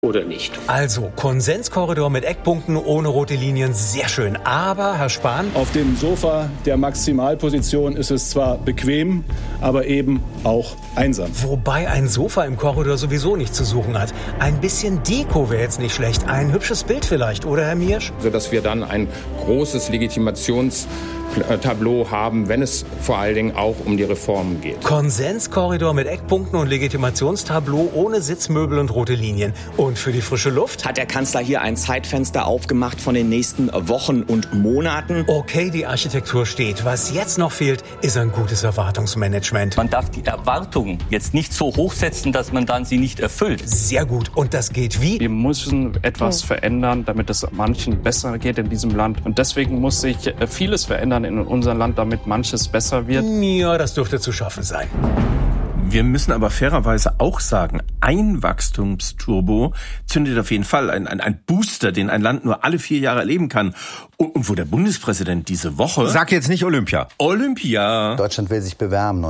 oder nicht. Also, Konsenskorridor mit Eckpunkten ohne rote Linien, sehr schön. Aber, Herr Spahn... Auf dem Sofa der Maximalposition ist es zwar bequem, aber eben auch einsam. Wobei ein Sofa im Korridor sowieso nichts zu suchen hat. Ein bisschen Deko wäre jetzt nicht schlecht. Ein hübsches Bild vielleicht, oder Herr Miersch? Sodass wir dann ein großes Legitimationstableau haben, wenn es vor allen Dingen auch um die Reformen geht. Konsenskorridor mit Eckpunkten und Legitimationstableau ohne Sitzmöbel und rote Linien. Und für die frische Luft? Hat der Kanzler hier ein Zeitfenster aufgemacht von den nächsten Wochen und Monaten? Okay, die Architektur steht. Was jetzt noch fehlt, ist ein gutes Erwartungsmanagement. Man darf die Erwartungen jetzt nicht so hochsetzen, dass man dann sie nicht erfüllt. Sehr gut. Und das geht wie? Wir müssen etwas verändern, damit es manchen besser geht in diesem Land. Und deswegen muss sich vieles verändern in unserem Land, damit manches besser wird. Ja, das dürfte zu schaffen sein. Wir müssen aber fairerweise auch sagen, ein Wachstumsturbo zündet auf jeden Fall. Ein Booster, den ein Land nur alle 4 Jahre erleben kann. Und wo der Bundespräsident diese Woche... Sag jetzt nicht Olympia. Olympia. Deutschland will sich bewerben,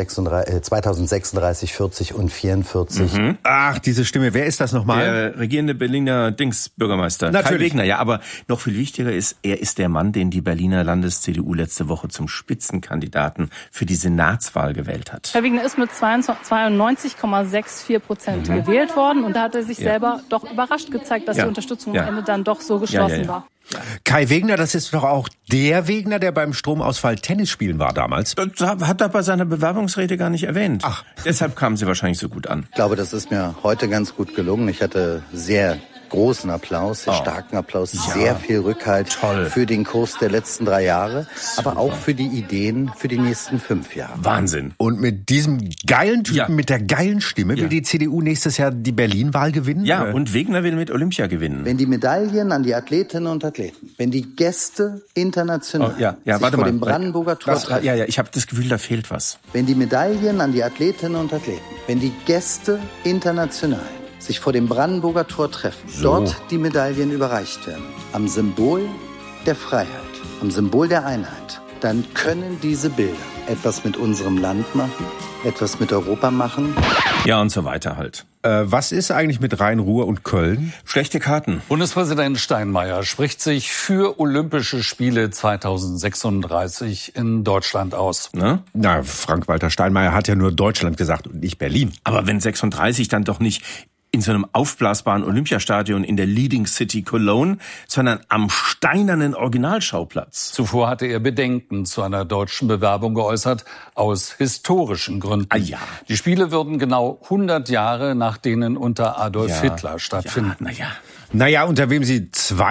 2036, 40 und 44. Mhm. Ach, diese Stimme, wer ist das nochmal? Der regierende Berliner Bürgermeister. Natürlich. Kai Wegner, ja, aber noch viel wichtiger ist, er ist der Mann, den die Berliner Landes-CDU letzte Woche zum Spitzenkandidaten für die Senatswahl gewählt hat. Herr Wegner ist mit 92,64% gewählt worden und da hat er sich selber doch überrascht gezeigt, dass die Unterstützung am Ende dann doch so geschlossen war. Kai Wegner, das ist doch auch der Wegner, der beim Stromausfall Tennis spielen war damals. Das hat er bei seiner Bewerbungsrede gar nicht erwähnt. Ach. Deshalb kamen sie wahrscheinlich so gut an. Ich glaube, das ist mir heute ganz gut gelungen. Ich hatte sehr großen Applaus, sehr starken Applaus, sehr viel Rückhalt für den Kurs der letzten 3 Jahre, aber auch für die Ideen für die nächsten 5 Jahre. Wahnsinn. Und mit diesem geilen Typen, mit der geilen Stimme, will die CDU nächstes Jahr die Berlin-Wahl gewinnen? Ja, und Wegner will mit Olympia gewinnen. Wenn die Medaillen an die Athletinnen und Athleten, wenn die Gäste international sich vor dem Brandenburger Tor treffen. Ich habe das Gefühl, da fehlt was. Wenn die Medaillen an die Athletinnen und Athleten, wenn die Gäste international sich vor dem Brandenburger Tor treffen, dort die Medaillen überreicht werden, am Symbol der Freiheit, am Symbol der Einheit, dann können diese Bilder etwas mit unserem Land machen, etwas mit Europa machen. Ja, und so weiter halt. Was ist eigentlich mit Rhein-Ruhr und Köln? Schlechte Karten. Bundespräsident Steinmeier spricht sich für Olympische Spiele 2036 in Deutschland aus. Ne? Na, Frank-Walter Steinmeier hat ja nur Deutschland gesagt und nicht Berlin. Aber wenn 36 dann doch nicht in so einem aufblasbaren Olympiastadion in der Leading City Cologne, sondern am steinernen Originalschauplatz. Zuvor hatte er Bedenken zu einer deutschen Bewerbung geäußert, aus historischen Gründen. Die Spiele würden genau 100 Jahre nach denen unter Adolf Hitler stattfinden. Naja, unter wem sie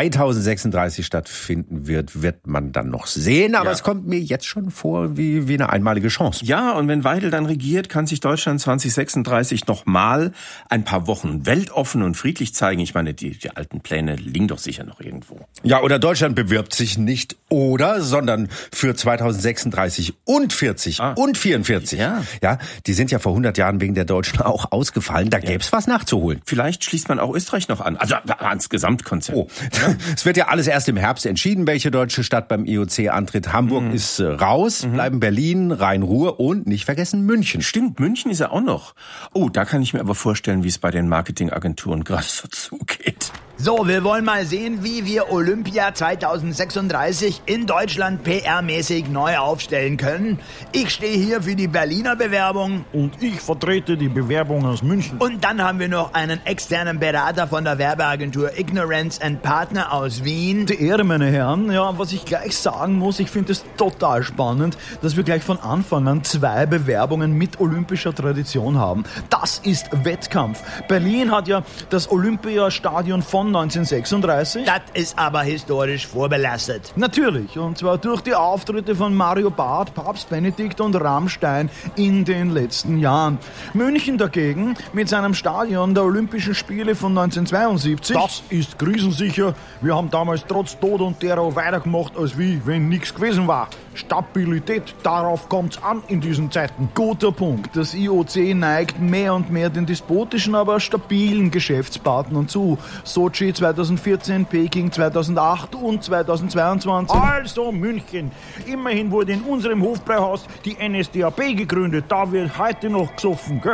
2036 stattfinden wird man dann noch sehen. Aber es kommt mir jetzt schon vor wie eine einmalige Chance. Ja, und wenn Weidel dann regiert, kann sich Deutschland 2036 noch mal ein paar Wochen weltoffen und friedlich zeigen. Ich meine, die alten Pläne liegen doch sicher noch irgendwo. Ja, oder Deutschland bewirbt sich nicht sondern für 2036 und 40 und 44. Ja, die sind ja vor 100 Jahren wegen der Deutschen auch ausgefallen. Da gäb's was nachzuholen. Vielleicht schließt man auch Österreich noch an. Also ans Gesamtkonzept. Es wird ja alles erst im Herbst entschieden, welche deutsche Stadt beim IOC antritt. Hamburg ist raus, bleiben Berlin, Rhein-Ruhr und nicht vergessen München. Stimmt, München ist ja auch noch. Oh, da kann ich mir aber vorstellen, wie es bei den Marketingagenturen gerade so zugeht. So, wir wollen mal sehen, wie wir Olympia 2036 in Deutschland PR-mäßig neu aufstellen können. Ich stehe hier für die Berliner Bewerbung. Und ich vertrete die Bewerbung aus München. Und dann haben wir noch einen externen Berater von der Werbeagentur Ignorance & Partner aus Wien. Die Ehre, meine Herren. Ja, was ich gleich sagen muss, ich finde es total spannend, dass wir gleich von Anfang an 2 Bewerbungen mit olympischer Tradition haben. Das ist Wettkampf. Berlin hat ja das Olympiastadion von 1936. Das ist aber historisch vorbelastet. Natürlich, und zwar durch die Auftritte von Mario Barth, Papst Benedikt und Rammstein in den letzten Jahren. München dagegen mit seinem Stadion der Olympischen Spiele von 1972. Das ist krisensicher. Wir haben damals trotz Tod und Terror weitergemacht, als wie wenn nichts gewesen war. Stabilität, darauf kommt's an in diesen Zeiten. Guter Punkt. Das IOC neigt mehr und mehr den despotischen, aber stabilen Geschäftspartnern zu. Sochi 2014, Peking 2008 und 2022. Also München. Immerhin wurde in unserem Hofbräuhaus die NSDAP gegründet. Da wird heute noch gesoffen, gell?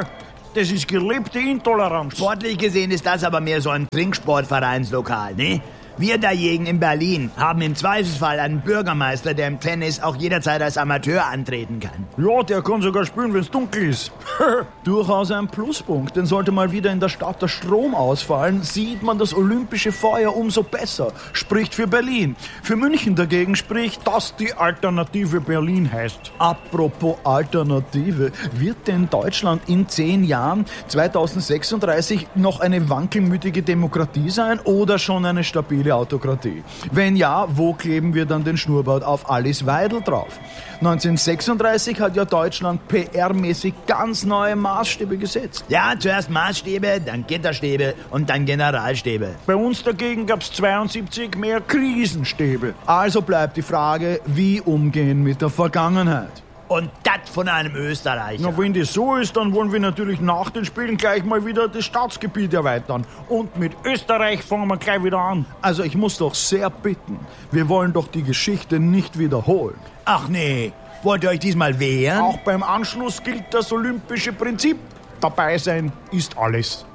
Das ist gelebte Intoleranz. Sportlich gesehen ist das aber mehr so ein Trinksportvereinslokal, ne? Wir dagegen in Berlin haben im Zweifelsfall einen Bürgermeister, der im Tennis auch jederzeit als Amateur antreten kann. Ja, der kann sogar spielen, wenn es dunkel ist. Durchaus ein Pluspunkt, denn sollte mal wieder in der Stadt der Strom ausfallen, sieht man das olympische Feuer umso besser. Spricht für Berlin. Für München dagegen spricht, dass die Alternative Berlin heißt. Apropos Alternative, wird denn Deutschland in 10 Jahren, 2036, noch eine wankelmütige Demokratie sein oder schon eine stabile Autokratie? Wenn ja, wo kleben wir dann den Schnurrbart auf Alice Weidel drauf? 1936 hat ja Deutschland PR-mäßig ganz neue Maßstäbe gesetzt. Ja, zuerst Maßstäbe, dann Gitterstäbe und dann Generalstäbe. Bei uns dagegen gab's 72 mehr Krisenstäbe. Also bleibt die Frage, wie umgehen mit der Vergangenheit. Und das von einem Österreicher. Na, wenn das so ist, dann wollen wir natürlich nach den Spielen gleich mal wieder das Staatsgebiet erweitern. Und mit Österreich fangen wir gleich wieder an. Also ich muss doch sehr bitten, wir wollen doch die Geschichte nicht wiederholen. Ach nee, wollt ihr euch diesmal wehren? Auch beim Anschluss gilt das olympische Prinzip. Dabei sein ist alles.